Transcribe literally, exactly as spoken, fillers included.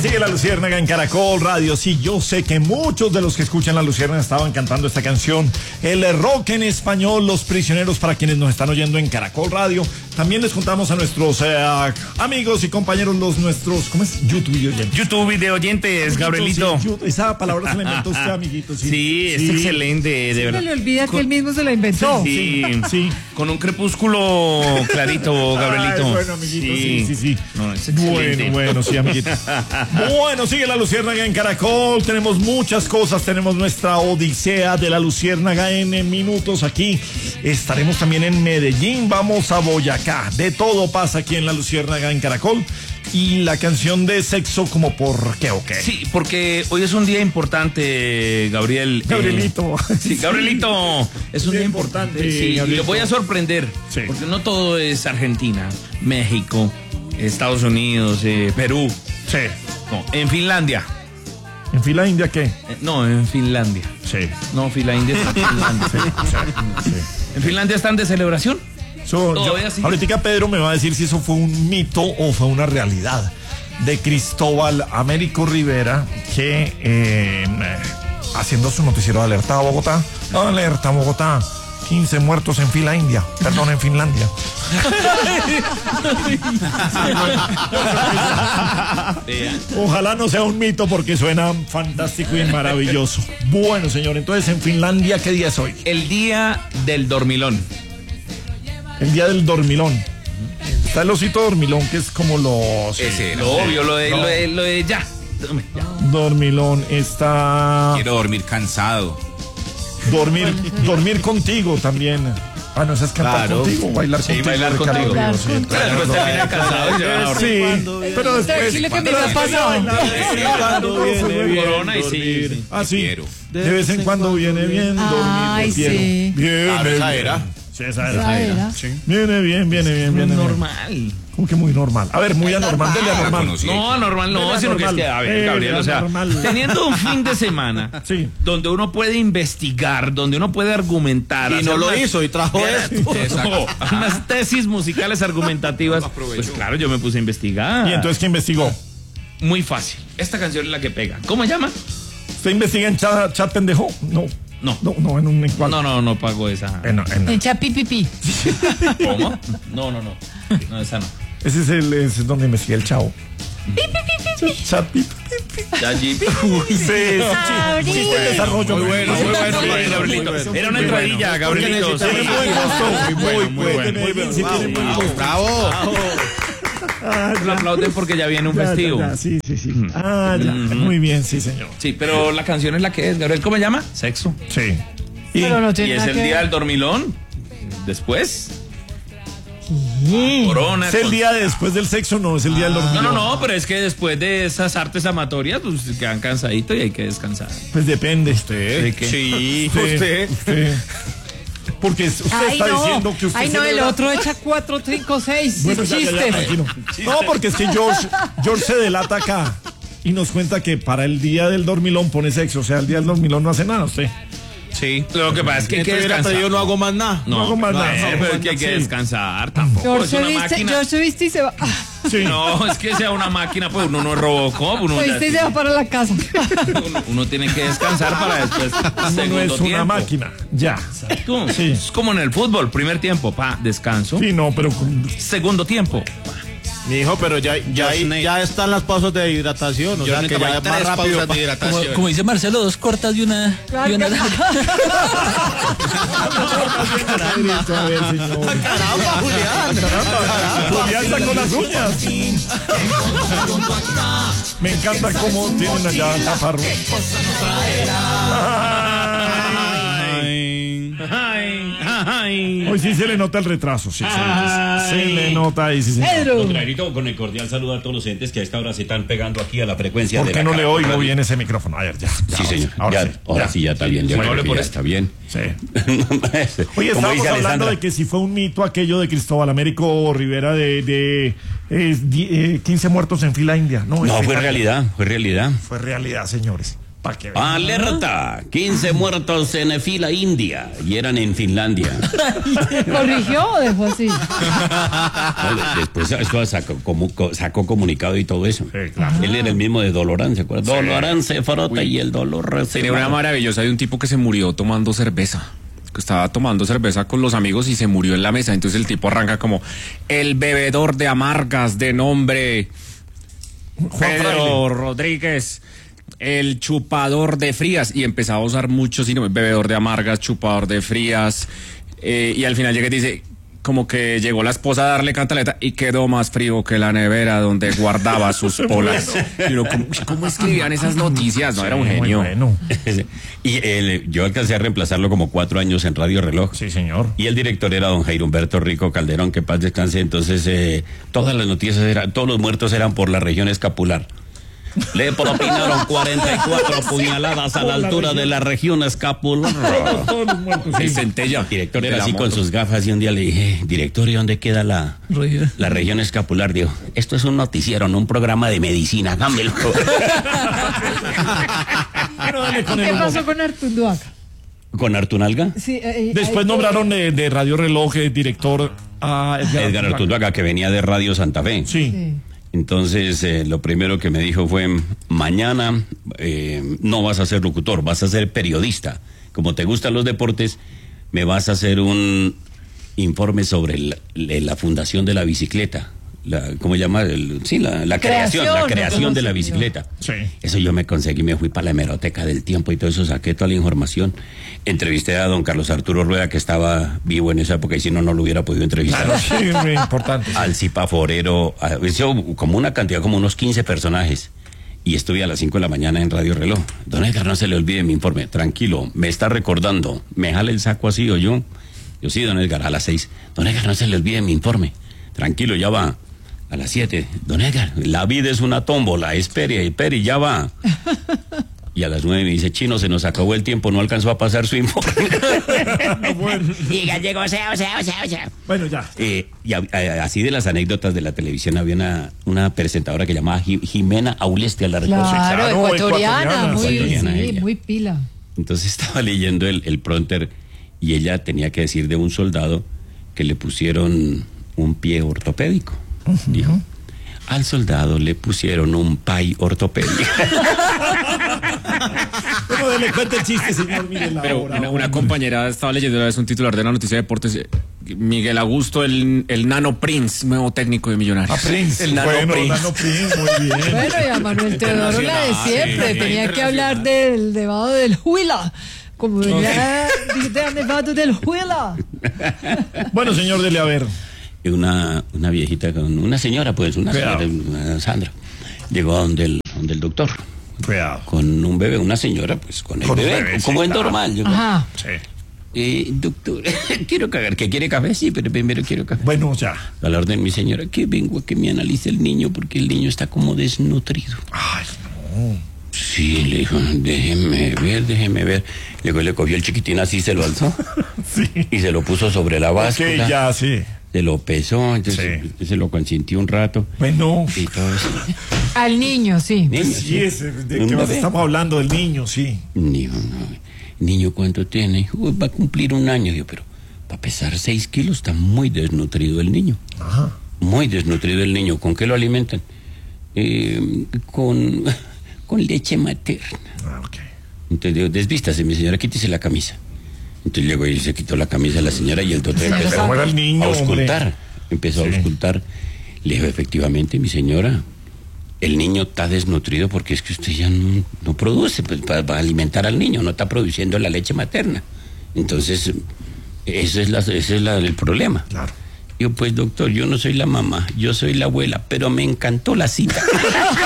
sigue La Luciérnaga en Caracol Radio. Sí, yo sé que muchos de los que escuchan La Luciérnaga estaban cantando esta canción. El rock en español, Los Prisioneros, para quienes nos están oyendo en Caracol Radio. También les contamos a nuestros eh, amigos y compañeros, los nuestros, ¿cómo es? YouTube video oyentes. YouTube video oyentes, Gabrielito. Sí, esa palabra se la inventó usted, amiguito. Sí, sí es sí. excelente, de sí, verdad. Se le olvida con... que él mismo se la inventó. Sí, sí, sí. Con un crepúsculo clarito, Gabrielito. Ay, bueno, amiguito, sí, sí, sí. sí. No, es excelente. Bueno, bueno, sí, amiguito. Bueno, sigue La Luciérnaga en Caracol. Tenemos muchas cosas. Tenemos nuestra odisea de La Luciérnaga en, en minutos aquí. Estaremos también en Medellín. Vamos a Boyacá. De todo pasa aquí en La Luciérnaga en Caracol. Y la canción de Sexo, como por qué o qué. Sí, porque hoy es un día importante, Gabriel. Gabrielito. Eh, sí, Gabrielito. Es un día, día importante. importante sí, y lo voy a sorprender. Sí. Porque no todo es Argentina, México, Estados Unidos, eh, Perú. Sí. No, en Finlandia. ¿En Finlandia qué? Eh, no, en Finlandia. Sí. No, Finlandia está en Finlandia. Sí, sí, sí. En Finlandia están de celebración. So, yo, ahorita Pedro me va a decir si eso fue un mito o fue una realidad de Cristóbal Américo Rivera, que eh, haciendo su noticiero de Alerta a Bogotá, Alerta Bogotá, quince muertos en fila india, perdón, en Finlandia. Ojalá no sea un mito porque suena fantástico y maravilloso. Bueno, señor, entonces en Finlandia, ¿qué día es hoy? El día del dormilón. El día del dormilón. Está el osito dormilón, que es como los... Ese, lo obvio, lo de, no. lo de, lo de ya. ya. Dormilón está... Quiero dormir cansado. Dormir, dormir contigo también. Ah, no, esa es cantar claro. contigo, bailar sí, contigo. Bailar contigo. Bailar sí, contigo. Claro, después termina cansado y ya. Sí, pero después... Sí, lo que me ha pasado. Cuando viene bien corona y sí. Ah, sí. De vez en cuando viene bien dormir. Ay, sí. Viene claro, esa era. Sí, esa era. Esa era. Sí. Viene bien, viene bien, viene bien. Normal. ¿Cómo que muy normal? A ver, muy anormal, dele anormal. No, anormal no, sino que es que, a ver, Gabriel, o sea, teniendo un fin de semana sí. donde uno puede investigar, donde uno puede argumentar. Y no lo hizo y trajo esto. No, unas tesis musicales argumentativas. Pues claro, yo me puse a investigar. ¿Y entonces qué investigó? Muy fácil. Esta canción es la que pega. ¿Cómo se llama? ¿Usted investiga en chat, chat pendejo? No. No. No, no, en un igual. No, no, no pago esa. En, en, en Chapipipi. ¿Cómo? No, no, no. No, esa no. Ese es el ese es donde investiga el chavo. Chapipipi. Sí, sí. Desarrollo. Muy bueno, muy bueno, Gabrielito. Era una entradilla, Gabrielito. Tiene buen gusto. Muy bueno, muy bueno. Bravo. Ah, lo aplauden porque ya viene un ya, festivo. Ya, ya, sí, sí, sí. Ah, ya. Mm-hmm. Muy bien, sí, señor. Sí, pero la canción es la que es, Gabriel. ¿Cómo se llama? Sexo. Sí. Y, no y es el que... día del dormilón. Después. Sí. Corona. ¿Es el con... día de después del sexo? No, es el día ah. del dormilón. No, no, no, pero es que después de esas artes amatorias, pues quedan cansaditos y hay que descansar. Pues depende. ¿Usted? ¿De qué? Sí, usted. usted. Porque usted ay, está no. diciendo que usted ay no, el da... otro echa cuatro, cinco, seis bueno, chistes. Ya, ya, no. no, porque es que George, George se delata acá y nos cuenta que para el día del dormilón pone sexo, o sea, el día del dormilón no hace nada usted. Sí, lo que pasa es que hay que descansar. Yo no hago más nada. No, no hago más nada. No, no, pero es que hay que descansar tampoco. George es una viste, máquina. George se viste y se va. Sí. No, es que sea una máquina, pues uno no es Robocop. Uno se viste y se va para la casa. Uno, uno tiene que descansar para después. Uno no es una tiempo. máquina, ya. Exacto. Sí. Es como en el fútbol, primer tiempo, pa, descanso. Sí, no, pero. Segundo tiempo. Mi hijo, pero ya, ya, ya están las pausas de hidratación, o Yo sea que ya es más rápido. De hidratación. Como, como dice Marcelo, dos cortas y una, y una larga. Caramba, Julián. Julián sacó las uñas. Me encanta cómo tienen allá taparro. Ay, ay. Hoy sí se le nota el retraso, sí, sí. Se le nota ahí, sí, sí. Don Clarito, con el cordial saludo a todos los entes que a esta hora se están pegando aquí a la frecuencia ¿Por de qué la no le oigo bien ese micrófono? A ver, ya. ya sí, señor. Ahora, ya, sí, ahora ya. sí, ya está bien. Ya, bueno, ya está bien. Sí. Oye, estábamos hablando de que si fue un mito aquello de Cristóbal Américo Rivera de, de eh, eh, quince muertos en fila india. No, no fue realidad, fue realidad. Fue realidad, señores. Alerta, quince muertos en fila india y eran en Finlandia. ¿Corrigió o dejó así? Después eso sacó, como, sacó comunicado y todo eso. Sí, claro. Él era el mismo de Dolorán, ¿se acuerdan? Sí. Dolorán se frota y el dolor se Tiene una maravillosa de un tipo que se murió tomando cerveza. Que estaba tomando cerveza con los amigos y se murió en la mesa. Entonces el tipo arranca como el bebedor de amargas de nombre Pedro Rodríguez, el chupador de frías, y empezaba a usar muchos sinónimos, bebedor de amargas, chupador de frías, eh, y al final llega y dice, como que llegó la esposa a darle cantaleta y quedó más frío que la nevera donde guardaba sus polas. Y uno, ¿cómo, ¿cómo escribían esas noticias? No, sí, era un genio. Bueno. Y él, yo alcancé a reemplazarlo como cuatro años en Radio Reloj. Sí, señor. Y el director era don Jairo Humberto Rico Calderón, que paz descanse. Entonces, eh, todas las noticias eran, todos los muertos eran por la región escapular. Le propinaron cuarenta y cuatro puñaladas a la altura de la región escapular. El centella. El director era así con sus gafas y un día le dije, director, ¿y dónde queda la, la región escapular? Digo, esto es un noticiero, no un programa de medicina, cámbialo. ¿Qué pasó con Artunduaga? ¿Con Artunalga? Sí, eh, Después eh, nombraron de, de Radio Reloj eh, director a Edgar, Edgar Artunduaga, que venía de Radio Santa Fe. Sí. sí. Entonces, eh, lo primero que me dijo fue, mañana eh, no vas a ser locutor, vas a ser periodista. Como te gustan los deportes, me vas a hacer un informe sobre la, la fundación de la bicicleta. La, ¿Cómo se llama? El, sí, la, la creación, creación, la creación de la bicicleta. Sí. Eso yo me conseguí, me fui para la hemeroteca del tiempo y todo eso, saqué toda la información. Entrevisté a don Carlos Arturo Rueda, que estaba vivo en esa época, y si no, no lo hubiera podido entrevistar. Claro, sí, muy importante. Sí. Al Cipa Forero, a, eso, como una cantidad, como unos quince personajes. Y estuve a las cinco de la mañana en Radio Reloj. Don Edgar, no se le olvide mi informe. Tranquilo, me está recordando. Me jale el saco así o yo. Yo sí, don Edgar, a las seis. Don Edgar, no se le olvide mi informe. Tranquilo, ya va. A las siete, don Edgar, la vida es una tómbola, espere, espere, ya va. Y a las nueve me dice, Chino, se nos acabó el tiempo, no alcanzó a pasar su informe. Bueno. Y gallego, o sea, o sea, o sea, o sea. Bueno, ya. Eh, y a, a, así de las anécdotas de la televisión, había una, una presentadora que llamaba Jimena Aulestia, la recuerdo. Claro, Claro, ecuatoriana, ecuatoriana, muy, ecuatoriana sí, ella. muy pila. Entonces estaba leyendo el, el prompter y ella tenía que decir de un soldado que le pusieron un pie ortopédico. Uh-huh. Dijo, al soldado le pusieron un pay ortopédico. Bueno, le cuenta el chiste, señor Miguel. Pero una, una compañera estaba leyendo una vez un titular de la noticia de deportes. Miguel Augusto, el, el Nano Prince, nuevo técnico de Millonarios. Ah, Prince. El Nano bueno, Prince. Nano Prince, muy bien. Bueno, y a Manuel Teodoro la de siempre. Sí, Tenía que hablar del debajo del Huila. Como venía de debajo del Huila. Bueno, señor, dele a ver. Una, una viejita, con una señora, pues, una Cuidado. señora, una Sandra, llegó a donde el, donde el doctor. Cuidado. Con un bebé, una señora, pues, con el Con un bebé, bebé, sí, como es claro. normal. Yo, Ajá. Sí. eh, doctor, quiero cagar, ¿que quiere café? Sí, pero primero quiero café. Bueno, ya. A la orden, mi señora, que vengo a que me analice el niño porque el niño está como desnutrido. Ay, no. Sí, le dijo, déjeme ver, déjeme ver. Luego le cogió el chiquitín así, se lo alzó Sí. y se lo puso sobre la báscula. Ok, ya, sí. Se lo pesó, entonces Sí. se lo consintió un rato. Bueno. Y todo eso. Al niño, sí. Niño, Sí, es, de Un que bebé. estamos hablando del niño, sí. Niño, no. Niño, ¿cuánto tiene? Uy, va a cumplir un año. Digo, pero para pesar seis kilos está muy desnutrido el niño. Ajá. Muy desnutrido el niño. ¿Con qué lo alimentan? Eh, con, con leche materna. Ah, ok. Entonces digo, desvístase, mi señora, quítese la camisa. Entonces llegó y se quitó la camisa a la señora y el doctor empezó ¿Cómo era el niño, a auscultar. hombre? Empezó Sí. a auscultar. Le dijo, efectivamente, mi señora, el niño está desnutrido porque es que usted ya no, no produce pues, para, para alimentar al niño, no está produciendo la leche materna. Entonces, ese es, la, ese es la, el problema. Claro. Yo, pues, doctor, yo no soy la mamá, yo soy la abuela, pero me encantó la cita.